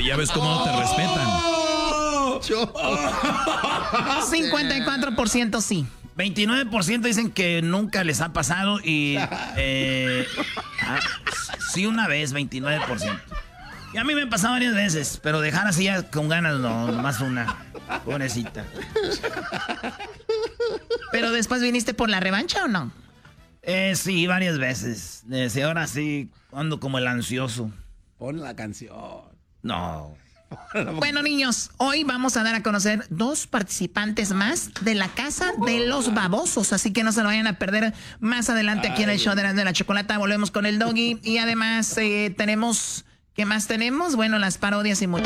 ya ves cómo no te respetan. 54% sí. 29% dicen que nunca les ha pasado y sí una vez, 29%. Y a mí me ha pasado varias veces, pero dejar así ya con ganas no, nomás una. Pobrecita. ¿Pero después viniste por la revancha o no? Sí, varias veces. Ahora sí, ando como el ansioso. Pon la canción. No. Bueno, niños, hoy vamos a dar a conocer 2 participantes más de la Casa de los Babosos, así que no se lo vayan a perder más adelante aquí en el show de la Chocolata. Volvemos con el Doggy y además tenemos... ¿Qué más tenemos? Bueno, las parodias y mucho